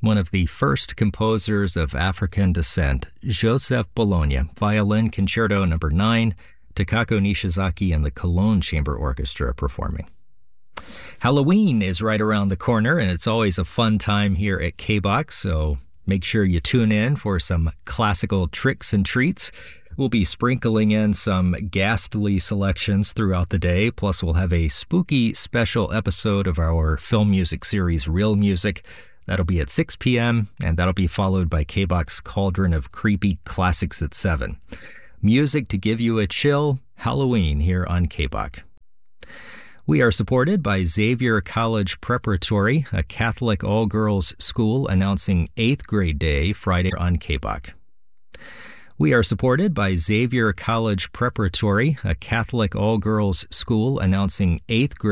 one of the first composers of African descent, Joseph Bologna, Violin Concerto No. 9, Takako Nishizaki and the Cologne Chamber Orchestra performing. Halloween is right around the corner, and it's always a fun time here at KBOX, so make sure you tune in for some classical tricks and treats. We'll be sprinkling in some ghastly selections throughout the day, plus we'll have a spooky special episode of our film music series, Real Music. That'll be at 6 p.m., and that'll be followed by KBOX Cauldron of Creepy Classics at 7. Music to give you a chill, Halloween here on KBOX. We are supported by Xavier College Preparatory, a Catholic all-girls school announcing 8th grade day Friday on KBOX. We are supported by Xavier College Preparatory, a Catholic all-girls school announcing 8th grade